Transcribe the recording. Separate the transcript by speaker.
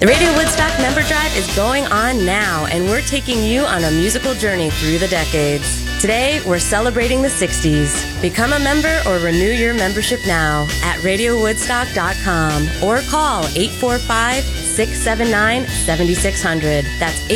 Speaker 1: The Radio Woodstock Member Drive is going on now, and we're taking you on a musical journey through the decades. Today, we're celebrating the 60s. Become a member or renew your membership now at radiowoodstock.com or call 845-679-7600. That's